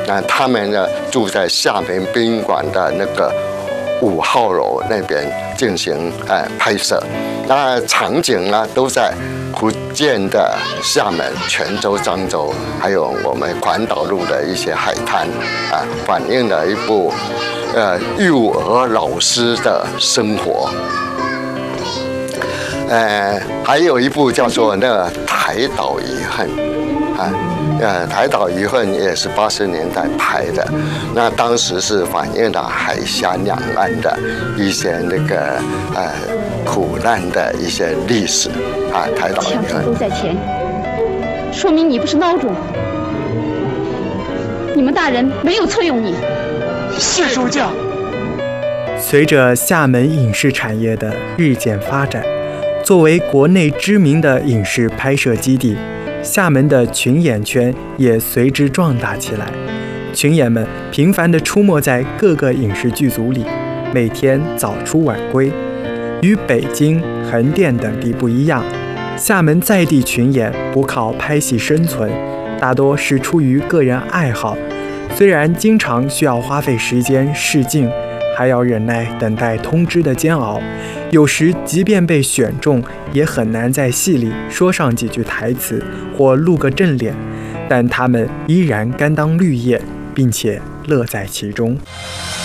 他们呢住在厦门宾馆的那个5号楼那边进行拍摄。那场景呢都在福建的厦门、泉州、漳州，还有我们环岛路的一些海滩反映了一部幼儿老师的生活。还有一部叫做那个《台岛遗恨》《台岛遗恨》也是80年代拍的，那当时是反映了海峡两岸的一些那个苦难的一些历史台岛遗恨》 枪手都在前，说明你不是孬种，你们大人没有错用你。 是主教。 随着厦门影视产业的日渐发展，作为国内知名的影视拍摄基地，厦门的群演圈也随之壮大起来。群演们频繁地出没在各个影视剧组里，每天早出晚归。与北京、横店等地不一样，厦门在地群演不靠拍戏生存，大多是出于个人爱好。虽然经常需要花费时间试镜，还要忍耐等待通知的煎熬，有时即便被选中，也很难在戏里说上几句台词或露个正脸，但他们依然甘当绿叶，并且乐在其中。